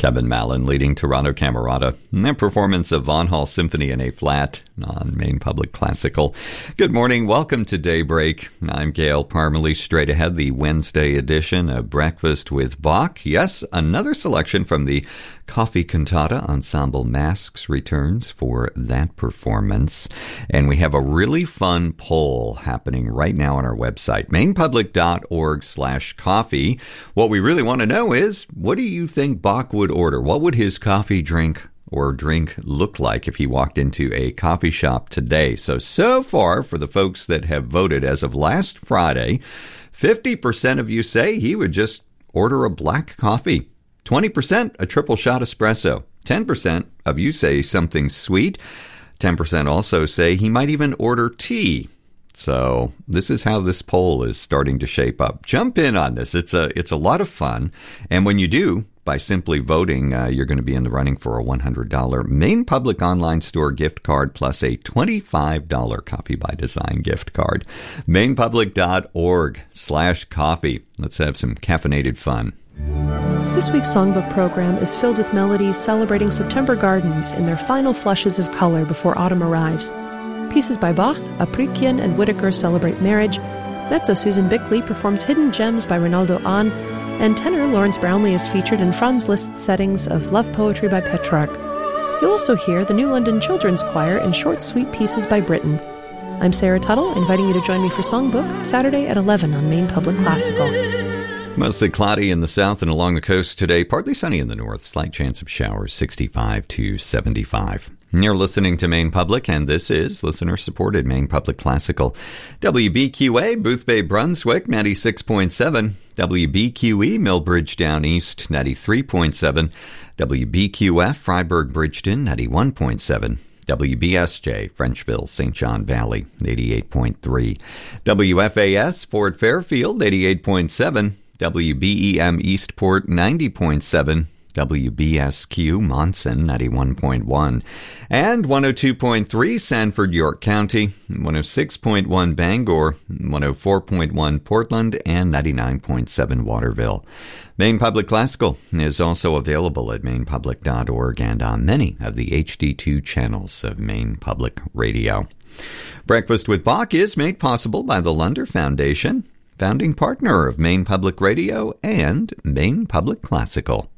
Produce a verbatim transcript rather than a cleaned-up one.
Kevin Mallon leading Toronto Camerata. And that performance of Von Hall Symphony in A-flat on Maine Public Classical. Good morning. Welcome to Daybreak. I'm Gail Parmalee. Straight ahead, the Wednesday edition of Breakfast with Bach. Yes, another selection from the Coffee Cantata Ensemble Masks returns for that performance. And we have a really fun poll happening right now on our website, mainepublic.org slash coffee. What we really want to know is, what do you think Bach would order? What would his coffee drink or drink look like if he walked into a coffee shop today? So, so far, for the folks that have voted as of last Friday, fifty percent of you say he would just order a black coffee. twenty percent a triple shot espresso. ten percent of you say something sweet. ten percent also say he might even order tea. So this is how this poll is starting to shape up. Jump in on this. It's a it's a lot of fun. And when you do, by simply voting, uh, you're going to be in the running for a one hundred dollars Maine Public Online Store gift card plus a twenty-five dollars Coffee by Design gift card. mainepublic.org slash coffee. Let's have some caffeinated fun. This week's songbook program is filled with melodies celebrating September gardens in their final flushes of color before autumn arrives. Pieces by Bach, Aprikian, and Whitaker celebrate marriage. Mezzo Susan Bickley performs Hidden Gems by Ronaldo Ahn, and tenor Lawrence Brownlee is featured in Franz Liszt's settings of Love Poetry by Petrarch. You'll also hear the New London Children's Choir in short, sweet pieces by Britten. I'm Sarah Tuttle, inviting you to join me for Songbook, Saturday at eleven on Maine Public Classical. Mostly cloudy in the south and along the coast today. Partly sunny in the north. Slight chance of showers, sixty-five to seventy-five. You're listening to Maine Public, and this is listener-supported Maine Public Classical. W B Q A, Booth Bay, Brunswick, ninety-six point seven. W B Q E, Millbridge Down East, ninety-three point seven. W B Q F, Freiburg, Bridgeton, ninety-one point seven. W B S J, Frenchville, Saint John Valley, eighty-eight point three. W F A S, Fort Fairfield, eighty-eight point seven. W B E M, Eastport, ninety point seven. W B S Q, Monson, ninety-one point one, and one oh two point three, Sanford, York County, one oh six point one, Bangor, one oh four point one, Portland, and ninety-nine point seven, Waterville. Maine Public Classical is also available at maine public dot org and on many of the H D two channels of Maine Public Radio. Breakfast with Bach is made possible by the Lunder Foundation, founding partner of Maine Public Radio and Maine Public Classical.